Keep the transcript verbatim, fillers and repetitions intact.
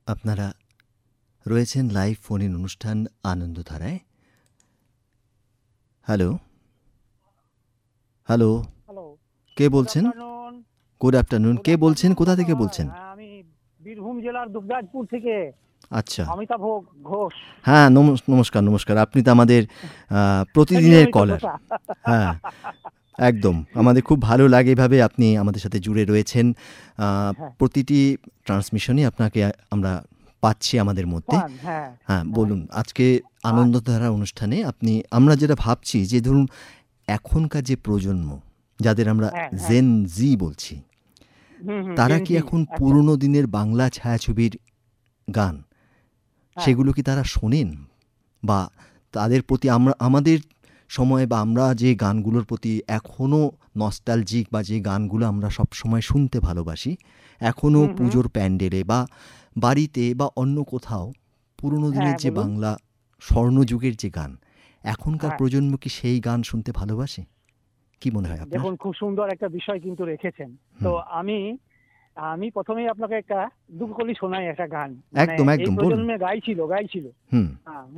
আপনারা রয়েছেন live phone in অনুষ্ঠান আনন্দধারায়। হ্যালো হ্যালো হ্যালো, কে গুড বলছেন? আফটারনুন। Good afternoon. গুড কে বলছেন? আফটারনুন কোথা দাদা থেকে ভাই। বলছেন? হ্যাঁ, আমি বীরভূম জেলার দুবরাজপুর থেকে আচ্ছা। অমিতাভ ঘোষ। হ্যাঁ, নমস নমস্কার, নমস্কার। আপনি তো আমাদের আ প্রতিদিনের নিয়মিত কলার। শ্রোতা। হ্যাঁ, একদম। আমাদের খুব ভালো লাগে এভাবে আপনি আমাদের সাথে জুড়ে রয়েছেন। আ হ্যাঁ, প্রতিটি ট্রান্সমিশনই আপনাকে আমরা পাচ্ছি আমাদের মধ্যে। পান, হ্যাঁ, হ্যাঁ, হ্যাঁ। বলুন। আজকে আর আনন্দধারা অনুষ্ঠানে আপনি আমরা যেটা ভাবছি যে ধরুন এখনকার যে প্রজন্ম, যাদের আমরা হ্যাঁ, হ্যাঁ। জেন জি বলছি, হুম, হুম, তারা জেন কি জি, এখন আচ্ছা। পুরোনো দিনের বাংলা ছায়াছবির গান, হ্যাঁ, সেগুলো কি তারা শোনেন? বা তাদের প্রতি আমরা আমাদের সময় বা আমরা যে গানগুলোর প্রতি এখনো নস্টালজিক বা যে গানগুলো আমরা সবসময় শুনতে ভালোবাসি, এখনো হুম, হুম, পুজোর প্যান্ডেলে বা বাড়িতে বা অন্য কোথাও পুরোনো হ্যাঁ, দিনের যে বলুন। বাংলা স্বর্ণযুগের যে গান, এখনকার হ্যাঁ, প্রজন্ম কি সেই গান শুনতে ভালোবাসে? কি মনে হয় আপনার? দেখুন খুব সুন্দর একটা বিষয় কিন্তু রেখেছেন। তো হুম। আমি আমি প্রথমেই আপনাকে একটা দুঃখকলি শোনাই একটা গান। মানে একদম, এই একদম বলুন। প্রজন্মে গাইছিল গাইছিল। হুম। হ্যাঁ।